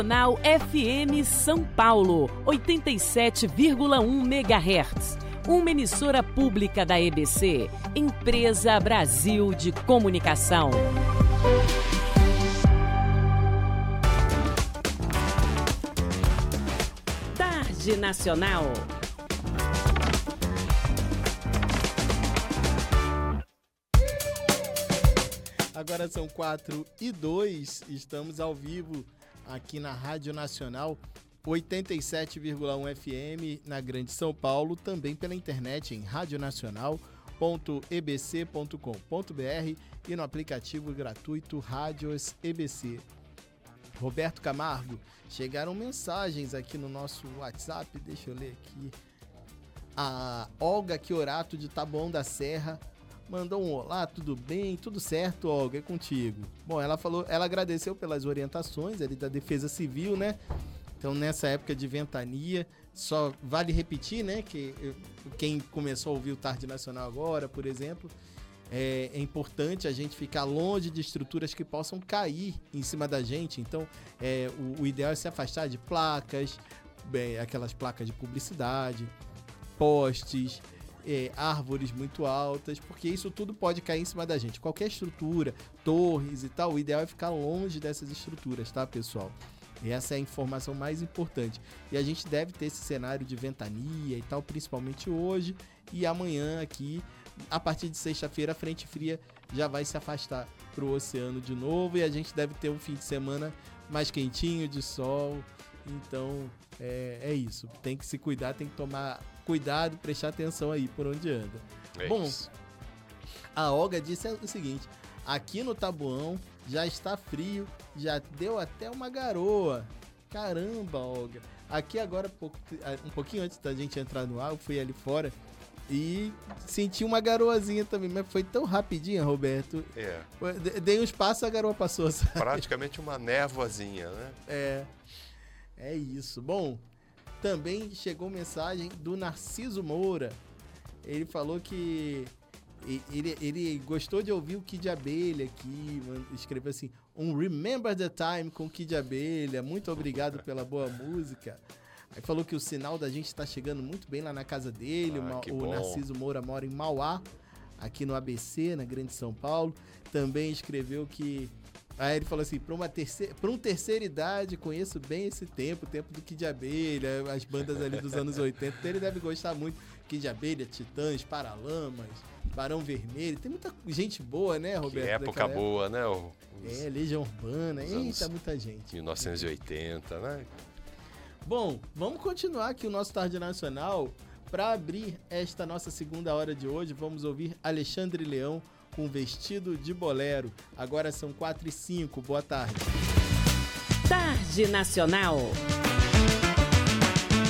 Nacional FM São Paulo, 87,1 MHz. Uma emissora pública da EBC, Empresa Brasil de Comunicação. Tarde Nacional. Agora são 4h02, estamos ao vivo aqui na Rádio Nacional 87,1 FM na Grande São Paulo, também pela internet em radionacional.ebc.com.br e no aplicativo gratuito Rádios EBC. Roberto Camargo, chegaram mensagens aqui no nosso WhatsApp, deixa eu ler aqui. A Olga Chiorato de Taboão da Serra mandou um olá, tudo bem? Tudo certo, Olga, é contigo. Bom, ela agradeceu pelas orientações ali da Defesa Civil, né? Então, nessa época de ventania, só vale repetir, né, que quem começou a ouvir o Tarde Nacional agora, por exemplo, é importante a gente ficar longe de estruturas que possam cair em cima da gente. Então, o ideal é se afastar de placas, aquelas placas de publicidade, postes, árvores muito altas, porque isso tudo pode cair em cima da gente. Qualquer estrutura, torres e tal, o ideal é ficar longe dessas estruturas, tá, pessoal? E essa é a informação mais importante. E a gente deve ter esse cenário de ventania e tal, principalmente hoje e amanhã aqui. A partir de sexta-feira, a frente fria já vai se afastar para o oceano de novo e a gente deve ter um fim de semana mais quentinho, de sol. Então, é isso. Tem que se cuidar, tem que tomar cuidado, prestar atenção aí por onde anda. Bom, isso. A Olga disse o seguinte: aqui no Taboão já está frio, já deu até uma garoa. Caramba, Olga. Aqui agora, um pouquinho antes da gente entrar no ar, eu fui ali fora e senti uma garoazinha também, mas foi tão rapidinha, Roberto. Dei uns passos, a garoa passou. Sabe? Praticamente uma névoazinha, né? É isso. Bom, também chegou mensagem do Narciso Moura. Ele falou que ele gostou de ouvir o Kid Abelha aqui, escreveu assim, Remember the Time com Kid Abelha, muito obrigado pela boa música. Aí falou que o sinal da gente está chegando muito bem lá na casa dele, o Narciso Moura mora em Mauá, aqui no ABC, na Grande São Paulo. Também escreveu que... Aí ele falou assim, para uma terceira idade, conheço bem esse tempo, o tempo do Kid Abelha, as bandas ali dos anos 80, então ele deve gostar muito. Kid Abelha, Titãs, Paralamas, Barão Vermelho, tem muita gente boa, né, Roberto? Que época boa, né? Legião Urbana, eita, muita gente. 1980, né? Bom, vamos continuar aqui o nosso Tarde Nacional. Para abrir esta nossa segunda hora de hoje, vamos ouvir Alexandre Leão com Vestido de Bolero. Agora são 4h05, boa tarde. Tarde Nacional.